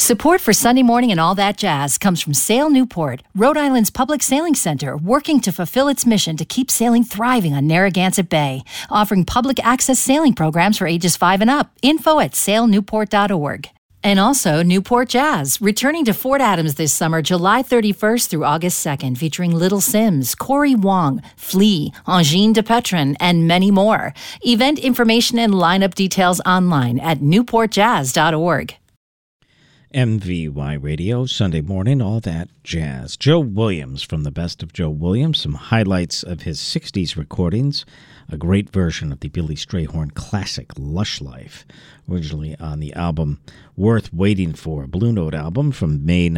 Support for Sunday Morning and All That Jazz comes from Sail Newport, Rhode Island's public sailing center, working to fulfill its mission to keep sailing thriving on Narragansett Bay, offering public access sailing programs for ages 5 and up. Info at sailnewport.org. And also Newport Jazz, returning to Fort Adams this summer, July 31st through August 2nd, featuring Little Sims, Corey Wong, Flea, Angine de Petron, and many more. Event information and lineup details online at newportjazz.org. MVY Radio, Sunday Morning, All That Jazz. Joe Williams from the Best of Joe Williams, some highlights of his 60s recordings, a great version of the Billy Strayhorn classic Lush Life, originally on the album Worth Waiting For, a Blue Note album from May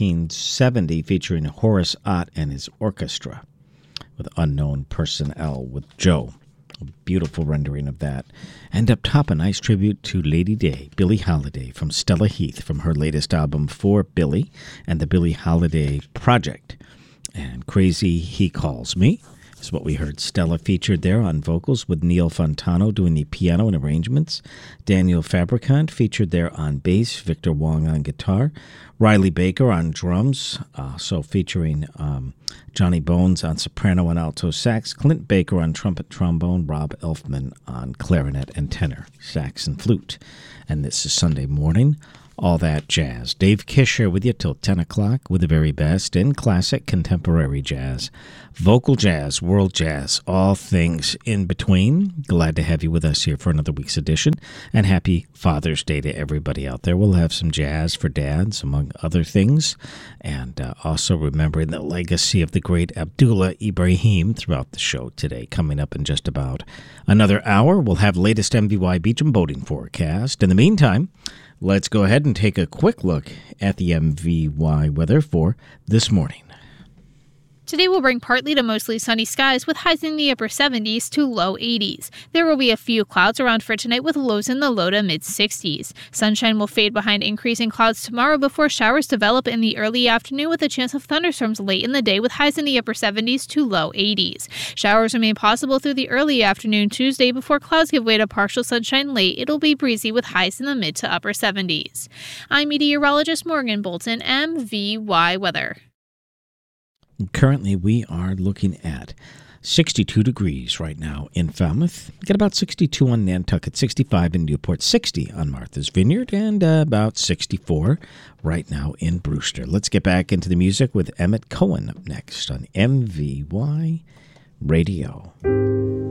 1970 featuring Horace Ott and his orchestra with Unknown Personnel with Joe. A beautiful rendering of that. And up top, a nice tribute to Lady Day, Billie Holiday, from Stella Heath, from her latest album For Billie and the Billie Holiday Project. And Crazy He Calls Me is what we heard. Stella featured there on vocals with Neil Fontano doing the piano and arrangements. Daniel Fabricant featured there on bass, Victor Wong on guitar, Riley Baker on drums, so featuring Johnny Bones on soprano and alto sax, Clint Baker on trumpet, trombone, Rob Elfman on clarinet and tenor, sax and flute. And this is Sunday Morning, All That Jazz. Dave Kisher with you till 10 o'clock with the very best in classic contemporary jazz, vocal jazz, world jazz, all things in between. Glad to have you with us here for another week's edition, and happy Father's Day to everybody out there. We'll have some jazz for dads, among other things, and also remembering the legacy of the great Abdullah Ibrahim throughout the show today. Coming up in just about another hour, we'll have latest MVY beach and boating forecast. In the meantime, let's go ahead and take a quick look at the MVY weather for this morning. Today will bring partly to mostly sunny skies with highs in the upper 70s to low 80s. There will be a few clouds around for tonight with lows in the low to mid 60s. Sunshine will fade behind increasing clouds tomorrow before showers develop in the early afternoon with a chance of thunderstorms late in the day with highs in the upper 70s to low 80s. Showers remain possible through the early afternoon Tuesday before clouds give way to partial sunshine late. It'll be breezy with highs in the mid to upper 70s. I'm meteorologist Morgan Bolton, MVY Weather. Currently, we are looking at 62 degrees right now in Falmouth. Get about 62 on Nantucket, 65 in Newport, 60 on Martha's Vineyard, and about 64 right now in Brewster. Let's get back into the music with Emmett Cohen up next on MVY Radio.